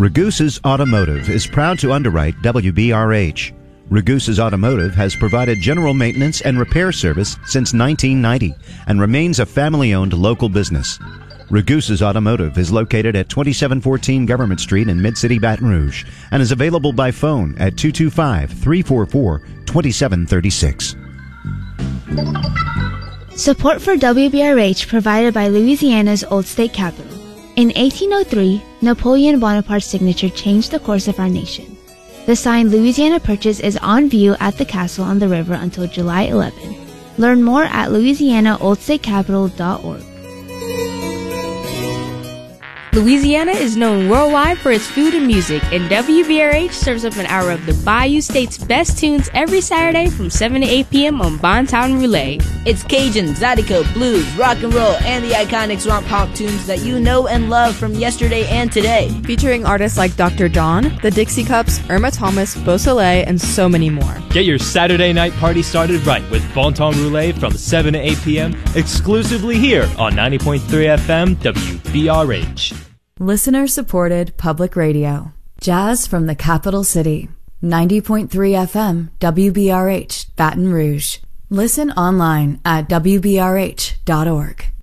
Ragusa's Automotive is proud to underwrite WBRH. Ragusa's Automotive has provided general maintenance and repair service since 1990 and remains a family-owned local business. Ragusa's Automotive is located at 2714 Government Street in Mid-City Baton Rouge and is available by phone at 225-344-2736. Support for WBRH provided by Louisiana's Old State Capitol. In 1803, Napoleon Bonaparte's signature changed the course of our nation. The sign Louisiana Purchase is on view at the castle on the river until July 11. Learn more at louisianaoldstatecapital.org. Louisiana is known worldwide for its food and music, and WBRH serves up an hour of the Bayou State's best tunes every Saturday from 7 to 8 p.m. on Bontown Roulette. It's Cajun, Zydeco, blues, rock and roll, and the iconic swamp pop tunes that you know and love from yesterday and today. Featuring artists like Dr. John, the Dixie Cups, Irma Thomas, Beausoleil, and so many more. Get your Saturday night party started right with Bonton Roulette from 7 to 8 p.m. exclusively here on 90.3 FM WBRH. Listener-supported public radio. Jazz from the capital city. 90.3 FM WBRH, Baton Rouge. Listen online at WBRH.org.